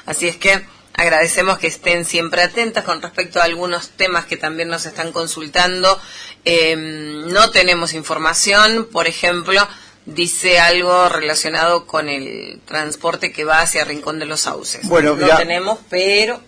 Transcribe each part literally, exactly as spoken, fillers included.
Así es que agradecemos que estén siempre atentas con respecto a algunos temas que también nos están consultando. Eh, no tenemos información, por ejemplo, dice algo relacionado con el transporte que va hacia Rincón de los Sauces. Bueno, no ya tenemos, pero...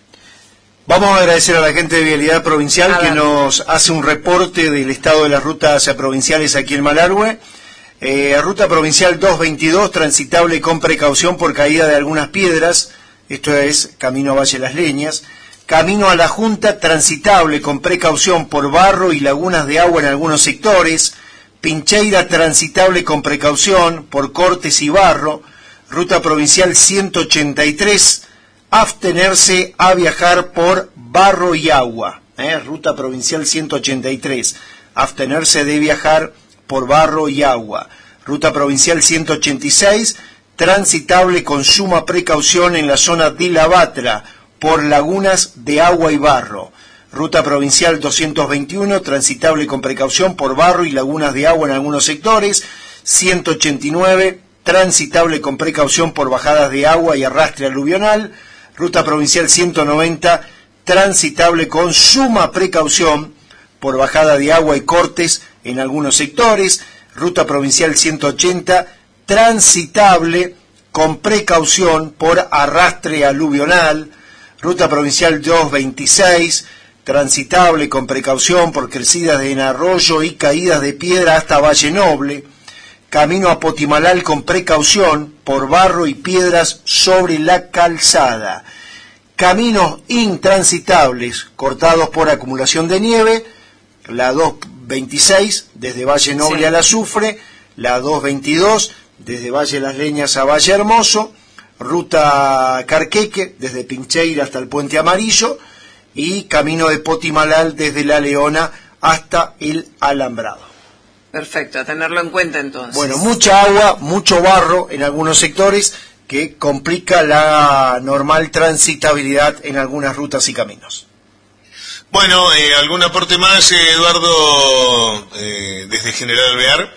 Vamos a agradecer a la gente de Vialidad Provincial a que ver. nos hace un reporte del estado de las rutas provinciales aquí en Malargüe. Eh, ruta provincial doscientos veintidós, transitable con precaución por caída de algunas piedras, esto es camino a Valle Las Leñas. Camino a la Junta, transitable con precaución por barro y lagunas de agua en algunos sectores. Pincheira, transitable con precaución por cortes y barro. Ruta provincial ciento ochenta y tres, abstenerse a viajar por barro y agua. ¿eh? Ruta provincial ciento ochenta y tres, abstenerse de viajar por barro y agua. Ruta provincial ciento ochenta y seis, transitable con suma precaución en la zona de La Batra, por lagunas de agua y barro. Ruta provincial doscientos veintiuno, transitable con precaución por barro y lagunas de agua en algunos sectores. ciento ochenta y nueve, transitable con precaución por bajadas de agua y arrastre aluvional. Ruta provincial ciento noventa, transitable con suma precaución por bajada de agua y cortes en algunos sectores. Ruta provincial ciento ochenta, transitable con precaución por arrastre aluvional. Ruta provincial doscientos veintiséis, transitable con precaución por crecidas en arroyo y caídas de piedra hasta Valle Noble. Camino a Potimalal con precaución por barro y piedras sobre la calzada. Caminos intransitables cortados por acumulación de nieve, la doscientos veintiséis desde Valle Noble sí. al Azufre, la doscientos veintidós desde Valle Las Leñas a Valle Hermoso, ruta Carqueque desde Pincheira hasta el Puente Amarillo y camino de Potimalal desde La Leona hasta el Alambrado. Perfecto, a tenerlo en cuenta entonces. Bueno, mucha agua, mucho barro en algunos sectores que complica la normal transitabilidad en algunas rutas y caminos. Bueno, eh, ¿algún aporte más, eh, Eduardo, eh, desde General Alvear?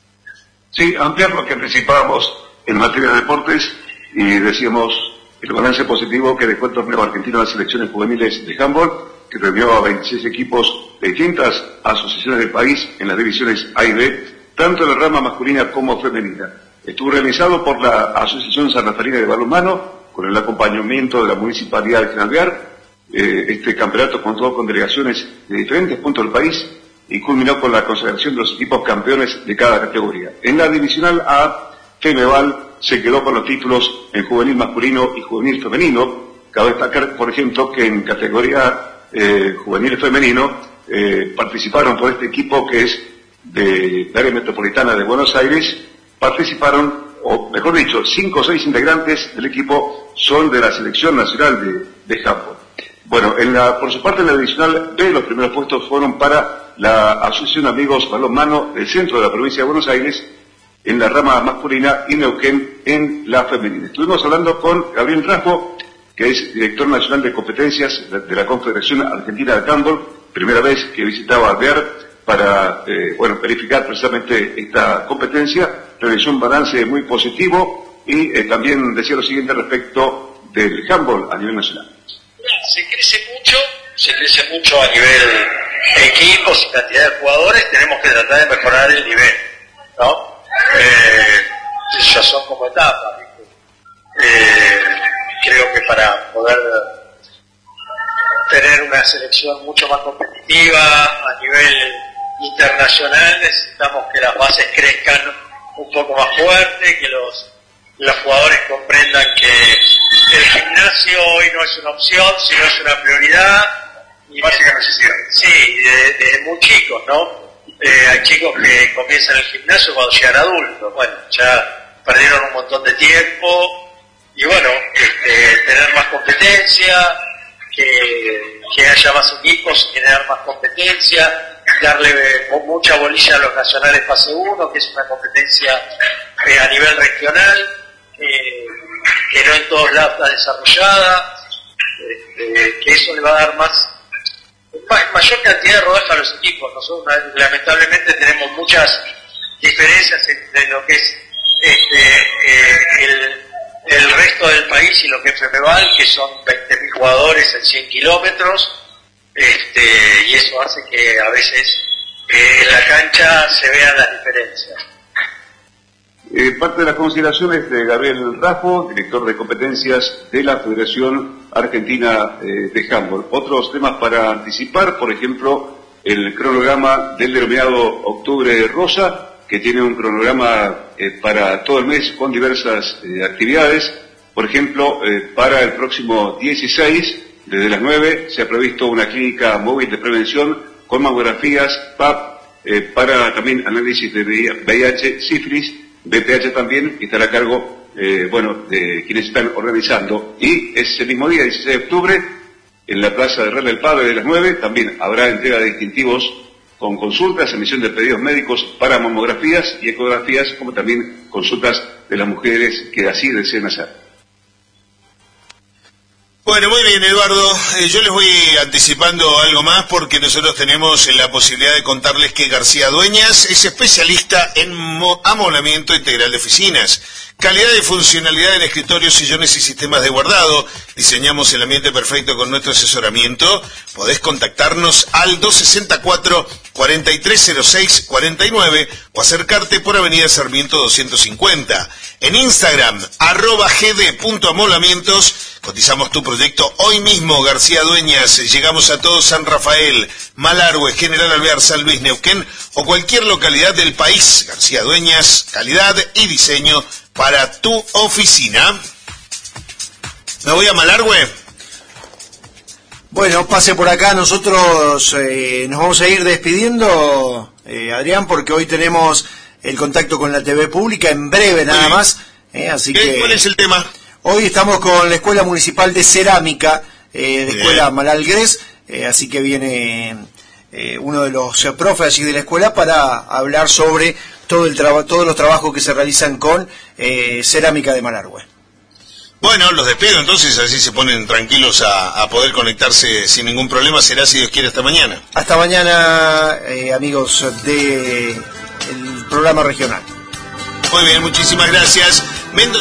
Sí, ampliar lo que anticipábamos en materia de deportes y decíamos el balance positivo que dejó el torneo argentino de las selecciones juveniles de handball, que reunió a veintiséis equipos de distintas asociaciones del país en las divisiones A y B, tanto en la rama masculina como femenina. Estuvo realizado por la Asociación Santaferina de Balonmano, con el acompañamiento de la Municipalidad de General Alvear. Eh, este campeonato contó con delegaciones de diferentes puntos del país y culminó con la consagración de los equipos campeones de cada categoría. En la divisional A, Femeval se quedó con los títulos en juvenil masculino y juvenil femenino. Cabe destacar, por ejemplo, que en categoría eh, juvenil femenino eh, participaron por este equipo que es de la área metropolitana de Buenos Aires, participaron, o mejor dicho, cinco o seis integrantes del equipo son de la selección nacional de, de handball. Bueno, en la, por su parte en la divisional B, los primeros puestos fueron para la Asociación Amigos Balonmano del centro de la provincia de Buenos Aires, en la rama masculina, y Neuquén en la femenina. Estuvimos hablando con Gabriel Raspo, que es director nacional de competencias de, de la Confederación Argentina de Handball, primera vez que visitaba Alvear para, eh, bueno, verificar precisamente esta competencia. Realizó un balance muy positivo y eh, también decía lo siguiente respecto del handball a nivel nacional. Se crece mucho, se crece mucho a nivel equipos y cantidad de jugadores, tenemos que tratar de mejorar el nivel, ¿no? Eh, ya son como etapas, eh, creo que para poder tener una selección mucho más competitiva a nivel internacional necesitamos que las bases crezcan un poco más fuerte, que los, los jugadores comprendan que el gimnasio hoy no es una opción, sino es una prioridad. Y básica necesidad. Sí, desde muy chicos, ¿no? Eh, hay chicos que comienzan el gimnasio cuando llegan adultos. Bueno, ya perdieron un montón de tiempo. Y bueno, este, tener más competencia, que, que haya más equipos, generar más competencia, darle mucha bolilla a los nacionales fase uno, que es una competencia eh, a nivel regional, eh, que no en todos lados está desarrollada, este, que eso le va a dar más mayor cantidad de rodaje a los equipos. Nosotros lamentablemente tenemos muchas diferencias entre lo que es este, eh, el, el resto del país y lo que es Femeval, que son veinte mil jugadores en cien kilómetros, este, y eso hace que a veces eh, en la cancha se vean las diferencias. Eh, parte de las consideraciones de Gabriel Raffo, director de competencias de la Federación Argentina eh, de Handball. Otros temas para anticipar, por ejemplo, el cronograma del denominado Octubre Rosa, que tiene un cronograma eh, para todo el mes con diversas eh, actividades. Por ejemplo, eh, para el próximo dieciséis, desde las nueve, se ha previsto una clínica móvil de prevención con mamografías, P A P, eh, para también análisis de V I H, sífilis, B P H también, y estará a cargo, eh, bueno, de quienes están organizando. Y ese mismo día, dieciséis de octubre, en la Plaza de Real del Padre de las nueve, también habrá entrega de distintivos con consultas, emisión de pedidos médicos para mamografías y ecografías, como también consultas de las mujeres que así deseen hacer. Bueno, muy bien, Eduardo. Eh, yo les voy anticipando algo más porque nosotros tenemos la posibilidad de contarles que García Dueñas es especialista en amoblamiento integral de oficinas. Calidad y funcionalidad en escritorios, sillones y sistemas de guardado. Diseñamos el ambiente perfecto con nuestro asesoramiento. Podés contactarnos al dos sesenta y cuatro, cuarenta y tres cero seis, cuarenta y nueve o acercarte por Avenida Sarmiento doscientos cincuenta. En Instagram, arroba gd.amoblamientos. Cotizamos tu proyecto hoy mismo, García Dueñas. Llegamos a todo San Rafael, Malargüe, General Alvear, San Luis, Neuquén o cualquier localidad del país. García Dueñas, calidad y diseño para tu oficina. ¿Me voy a Malargüe? Bueno, pase por acá. Nosotros eh, nos vamos a ir despidiendo, eh, Adrián, porque hoy tenemos el contacto con la T V pública en breve nada más. Eh, así ¿Qué, que ¿Cuál es el tema? Hoy estamos con la Escuela Municipal de Cerámica, eh, de Escuela Malalgrés, eh, así que viene eh, uno de los eh, profes allí de la escuela para hablar sobre todo el traba- todos los trabajos que se realizan con eh, cerámica de Malargüe. Bueno, los despego entonces, así se ponen tranquilos a, a poder conectarse sin ningún problema. Será, si Dios quiere, hasta mañana. Hasta mañana, eh, amigos del programa regional. Muy bien, muchísimas gracias. Mendoza.